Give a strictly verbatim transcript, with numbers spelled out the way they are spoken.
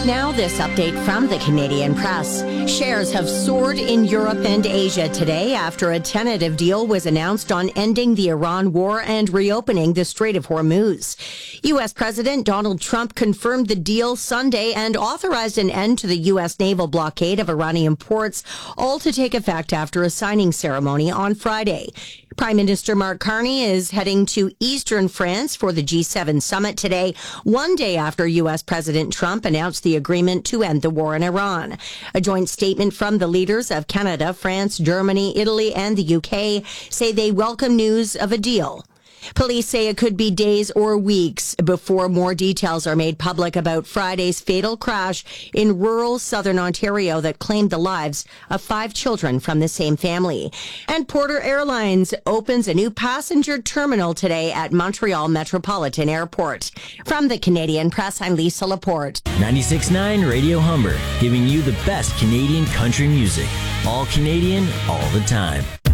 Now, this update from the Canadian Press. Shares have soared in Europe and Asia today after a tentative deal was announced on ending the Iran war and reopening the Strait of Hormuz. U S. President Donald Trump confirmed the deal Sunday and authorized an end to the U S naval blockade of Iranian ports, all to take effect after a signing ceremony on Friday. Prime Minister Mark Carney is heading to eastern France for the G seven summit today, one day after U S. President Trump announced the agreement to end the war in Iran. A joint statement from the leaders of Canada, France, Germany, Italy, and the U K say they welcome news of a deal. Police say it could be days or weeks before more details are made public about Friday's fatal crash in rural southern Ontario that claimed the lives of five children from the same family. And Porter Airlines opens a new passenger terminal today at Montreal Metropolitan Airport. From the Canadian Press, I'm Lisa Laporte. ninety-six point nine Radio Humber, giving you the best Canadian country music. All Canadian, all the time.